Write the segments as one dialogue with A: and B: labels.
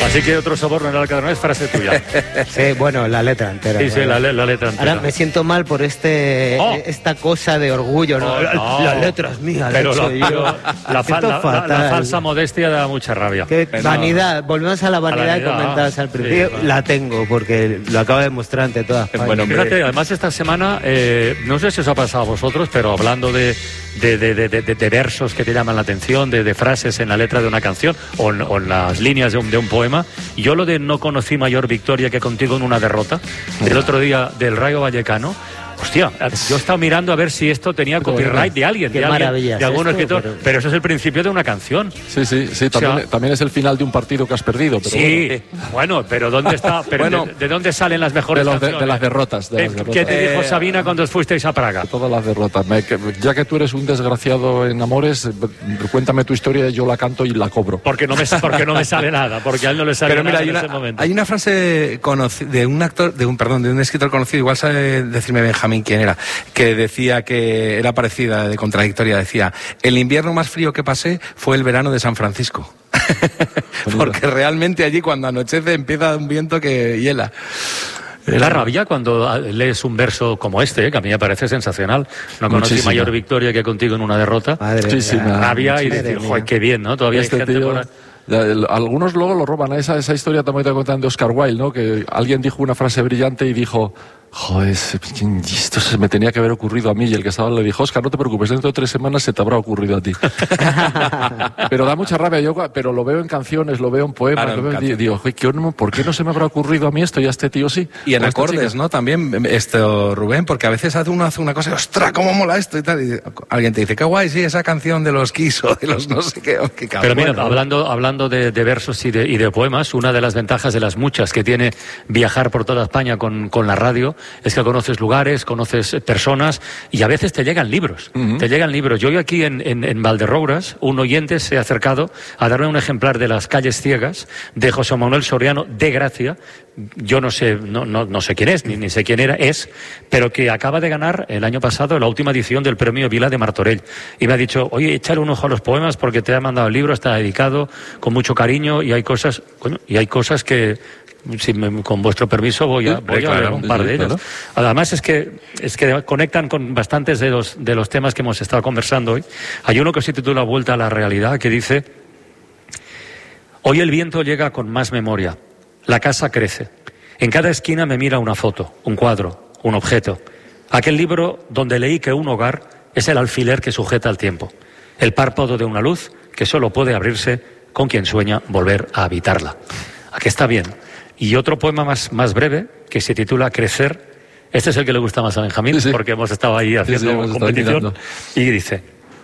A: Así que otro soborno en el Alcadrón es frase tuya.
B: Sí, bueno, la letra entera.
A: Sí, la letra entera.
B: Ahora me siento mal por esta cosa de orgullo, ¿no? La letra es mía,
A: pero
B: la
A: falsa modestia da mucha rabia.
B: Vanidad, volvemos a la vanidad que comentabas al principio. Sí. La tengo, porque lo acabo de demostrar ante todas.
A: Bueno, fíjate, además esta semana, no sé si os ha pasado a vosotros, pero hablando de versos que te llaman la atención, de frases en la letra de una canción o en las líneas de un poema, yo lo de no conocí mayor victoria que contigo en una derrota, el otro día del Rayo Vallecano. Hostia, yo he estado mirando a ver si esto tenía copyright de alguien, de algún escritor, pero eso es el principio de una canción.
C: Sí, también es el final de un partido que has perdido. Pero
A: sí, bueno, pero ¿dónde está? Pero
C: bueno,
A: ¿de dónde salen las mejores canciones?
C: De las derrotas.
A: ¿Qué te dijo Sabina cuando fuisteis a Praga?
C: Todas las derrotas. Ya que tú eres un desgraciado en amores, cuéntame tu historia, yo la canto y la cobro.
A: Porque no me sale nada, porque a él no le sale nada en ese momento.
D: Hay una frase de un escritor conocido, igual sabe decirme Benjamín quién era, que decía que era parecida, de contradictoria, decía: el invierno más frío que pasé fue el verano de San Francisco. Porque realmente allí cuando anochece empieza un viento que hiela.
A: Da rabia cuando lees un verso como este, que a mí me parece sensacional. No conocí mayor victoria que contigo en una derrota. Rabia y decir, joder, qué bien, ¿no? Todavía hay gente por ahí.
C: Algunos luego lo roban. Esa historia también te contan de Oscar Wilde, ¿no? Que alguien dijo una frase brillante y dijo: joder, esto se me tenía que haber ocurrido a mí. Y el que estaba le dijo: Oscar, no te preocupes, dentro de 3 semanas se te habrá ocurrido a ti. Pero da mucha rabia. Pero lo veo en canciones, lo veo en poemas. Claro, digo, ¿por qué no se me habrá ocurrido a mí esto y a este tío sí?
D: Y en acordes, ¿no? También, Rubén, porque a veces uno hace una cosa y ¡ostras, cómo mola esto! Y tal. Y alguien te dice, qué guay, sí, esa canción de los Kiss o de los no sé qué.
A: Pero mira, hablando de versos y de poemas, una de las ventajas de las muchas que tiene viajar por toda España con la radio es que conoces lugares, conoces personas y a veces te llegan libros. Te llegan libros. Yo aquí en Valderrouras, un oyente se ha acercado a darme un ejemplar de Las calles ciegas de José Manuel Soriano de Gracia. Yo no sé quién es, ni sé quién es, pero que acaba de ganar el año pasado la última edición del Premio Vila de Martorell. Y me ha dicho, oye, échale un ojo a los poemas porque te ha mandado el libro, está dedicado con mucho cariño y hay cosas que, con vuestro permiso voy a leer un par de ellos. Claro. Además es que conectan con bastantes de los temas que hemos estado conversando hoy. Hay uno que se titula Vuelta a la realidad, que dice: hoy el viento llega con más memoria, la casa crece, en cada esquina me mira una foto, un cuadro, un objeto, aquel libro donde leí que un hogar es el alfiler que sujeta el tiempo, el párpado de una luz que solo puede abrirse con quien sueña volver a habitarla. Aquí está bien. Y otro poema más breve, que se titula Crecer. Este es el que le gusta más a Benjamín, porque hemos estado ahí haciendo competición. Y dice: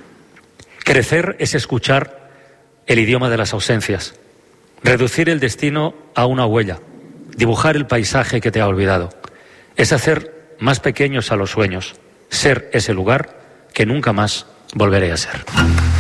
A: crecer es escuchar el idioma de las ausencias, reducir el destino a una huella, dibujar el paisaje que te ha olvidado. Es hacer más pequeños a los sueños, ser ese lugar que nunca más volveré a ser.